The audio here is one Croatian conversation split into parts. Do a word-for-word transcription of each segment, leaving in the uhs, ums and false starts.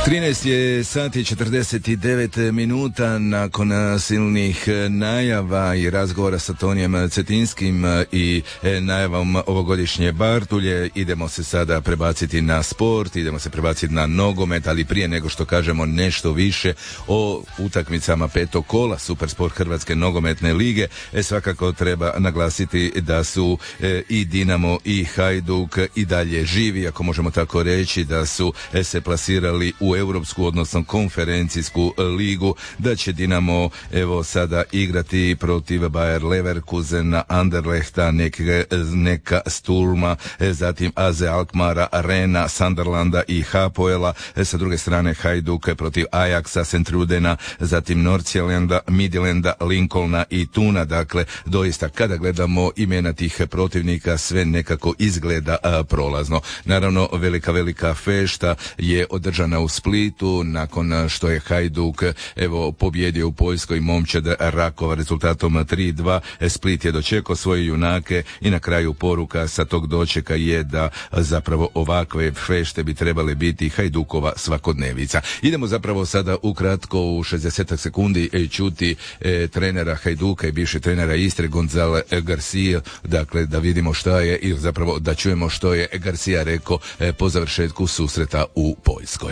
trinaest je sati četrdeset devet minuta nakon silnih najava i razgovora sa Tonijem Cetinskim i najavom ovogodišnje Bartulje. Idemo se sada prebaciti na sport, idemo se prebaciti na nogomet, ali prije nego što kažemo nešto više o utakmicama petog kola Supersport Hrvatske nogometne lige, e, svakako treba naglasiti da su e, i Dinamo i Hajduk i dalje živi, ako možemo tako reći, da su e, se plasirali u europsku, odnosno konferencijsku ligu, da će Dinamo evo sada igrati protiv Bayer Leverkusena, Anderlechta, neke, neka Sturma, zatim A Z Alkmara, Rena, Sunderlanda i Hapoela, sa druge strane Hajduk protiv Ajaxa, Sentrudena, zatim Nordsjælanda, Midtjylanda, Lincolna i Tuna. Dakle, doista kada gledamo imena tih protivnika, sve nekako izgleda a, prolazno. Naravno, velika, velika fešta je održana u Splitu nakon što je Hajduk evo pobjedio u Poljskoj Momčad Rakova rezultatom tri dva. Split je dočekao svoje junake i na kraju poruka sa tog dočeka je da zapravo ovakve fešte bi trebale biti Hajdukova svakodnevica. Idemo zapravo sada ukratko u šezdeset sekundi čuti e, trenera Hajduka i bivši trenera Istre Gonzale Garcia, dakle da vidimo šta je i zapravo da čujemo što je Garcia rekao e, po završetku susreta u Poljskoj.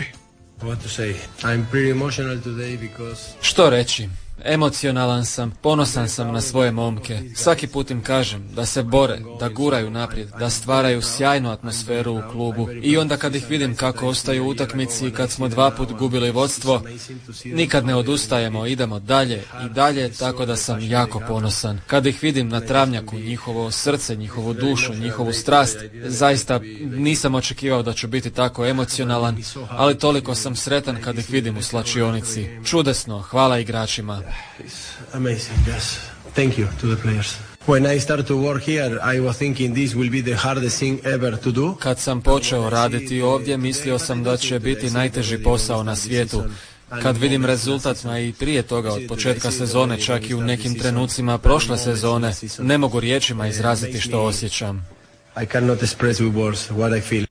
Što reći? Emocionalan sam, ponosan sam na svoje momke. Svaki put im kažem da se bore, da guraju naprijed, da stvaraju sjajnu atmosferu u klubu. I onda kad ih vidim kako ostaju u utakmici i kad smo dva put gubili vodstvo, nikad ne odustajemo, idemo dalje i dalje, tako da sam jako ponosan. Kad ih vidim na travnjaku, njihovo srce, njihovu dušu, njihovu strast, zaista nisam očekivao da ću biti tako emocionalan, ali toliko sam sretan kad ih vidim u slačionici. Čudesno, hvala igračima. It's amazing, yes. Thank you to the players. When I started to work here, I was thinking this will be the hardest thing ever to do. Kad sam počeo raditi ovdje, mislio sam da će biti najteži posao na svijetu. Kad vidim rezultat, a i prije toga od početka sezone, čak i u nekim trenucima prošle sezone, ne mogu riječima izraziti što osjećam. I cannot express with words what I feel.